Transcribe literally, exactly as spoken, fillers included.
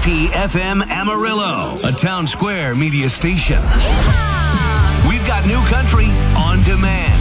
P F M Amarillo, a Town Square media station. We've got new country on demand.